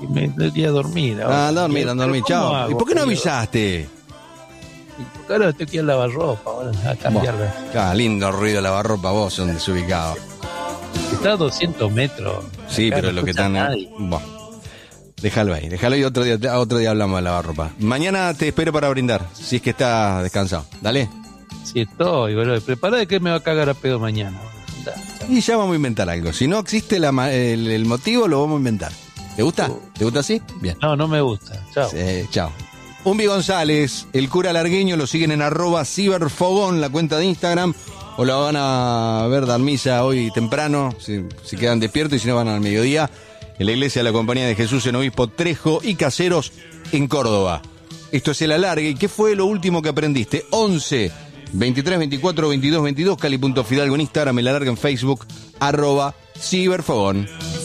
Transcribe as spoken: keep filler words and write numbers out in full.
y me debería dormir. Ahora. Ah, anda a dormir, anda a dormir, chao. Hago, ¿Y por qué no querido? avisaste? Porque ahora estoy aquí en lavarropa, ahora a cambiarla. Ah, lindo ruido de lavarropa vos, son desubicados. Está a doscientos metros. Sí, Acá pero no lo que escucha están... nadie. Bueno, déjalo ahí, déjalo ahí, otro día, otro día hablamos de lavarropa. Mañana te espero para brindar, si es que estás descansado. Dale. Sí estoy, boludo. Prepará que me va a cagar a pedo mañana. Da. Y ya vamos a inventar algo. Si no existe la, ma- el, el motivo, lo vamos a inventar. ¿Te gusta? ¿Te gusta así? Bien. No, no me gusta. Chao. Sí, chao. Umbi González, el cura largueño, lo siguen en arroba ciberfogón, la cuenta de Instagram, o la van a ver dar misa hoy temprano, si, si quedan despiertos, y si no van al mediodía, en la iglesia de la Compañía de Jesús en Obispo Trejo y Caseros, en Córdoba. Esto es El Alargue. ¿Y qué fue lo último que aprendiste? once, veintitrés, veinticuatro, veintidós, veintidós, Cali.Fidalgo en Instagram, El Alargue en Facebook, arroba ciberfogón.